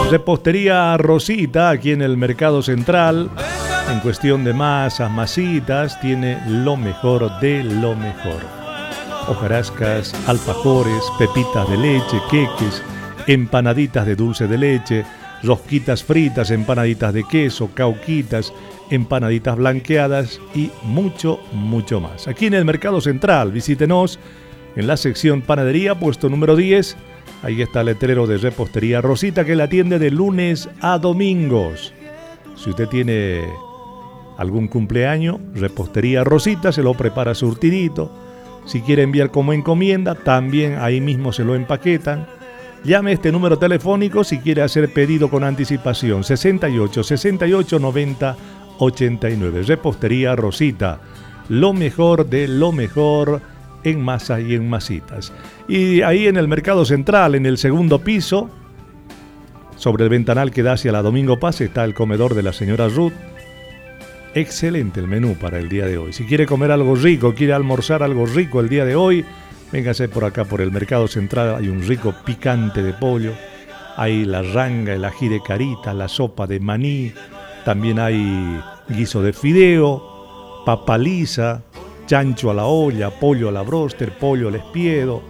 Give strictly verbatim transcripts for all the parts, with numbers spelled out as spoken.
Repostería Rosita, aquí en el Mercado Central. En cuestión de masas, masitas, tiene lo mejor de lo mejor. Hojarascas, alfajores, pepitas de leche, queques, empanaditas de dulce de leche, rosquitas fritas, empanaditas de queso, cauquitas, empanaditas blanqueadas y mucho, mucho más. Aquí en el Mercado Central, visítenos en la sección panadería, puesto número diez. Ahí está el letrero de Repostería Rosita, que la atiende de lunes a domingos. Si usted tiene algún cumpleaños, Repostería Rosita se lo prepara surtidito. Si quiere enviar como encomienda, también ahí mismo se lo empaquetan. Llame a este número telefónico si quiere hacer pedido con anticipación. sesenta y ocho, sesenta y ocho, noventa, ochenta y nueve. Repostería Rosita, lo mejor de lo mejor en masas y en masitas. Y ahí en el Mercado Central, en el segundo piso, sobre el ventanal que da hacia la Domingo Paz, está el comedor de la señora Ruth. Excelente el menú para el día de hoy. Si quiere comer algo rico, quiere almorzar algo rico el día de hoy, véngase por acá por el Mercado Central. Hay un rico picante de pollo, hay la ranga, el ají de carita, la sopa de maní, también hay guiso de fideo, papa lisa, chancho a la olla, pollo a la bróster, pollo al espiedo.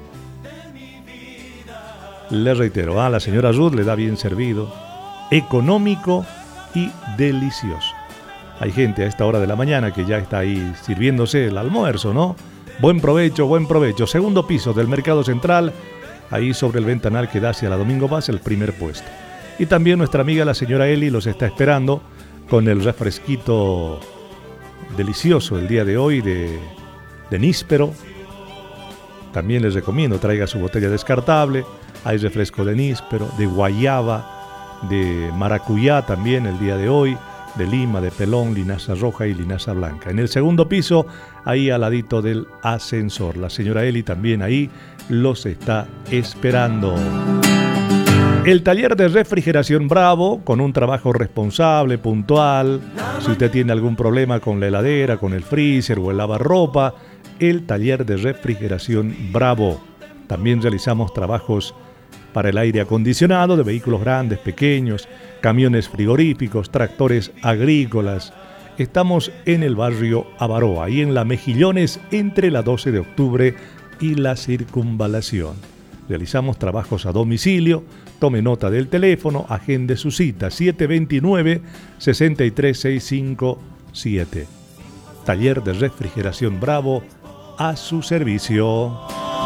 Le reitero, a la señora Ruth le da bien servido, económico y delicioso. Hay gente a esta hora de la mañana que ya está ahí sirviéndose el almuerzo, ¿no? Buen provecho, buen provecho. Segundo piso del Mercado Central, ahí sobre el ventanal que da hacia la Domingo Paz, el primer puesto. Y también nuestra amiga la señora Eli los está esperando con el refresquito delicioso el día de hoy de, de níspero. También les recomiendo, traiga su botella descartable. Hay refresco de níspero, de guayaba, de maracuyá también el día de hoy, de lima, de pelón, linaza roja y linaza blanca. En el segundo piso, ahí al ladito del ascensor. La señora Eli también ahí los está esperando. El taller de refrigeración Bravo, con un trabajo responsable, puntual. Si usted tiene algún problema con la heladera, con el freezer o el lavarropa, el taller de refrigeración Bravo. También realizamos trabajos para el aire acondicionado de vehículos grandes, pequeños, camiones frigoríficos, tractores agrícolas. Estamos en el barrio Avaroa, ahí en La Mejillones, entre la doce de octubre y la Circunvalación. Realizamos trabajos a domicilio. Tome nota del teléfono, agende su cita, siete dos nueve, seis tres seis cinco siete. Taller de refrigeración Bravo, a su servicio.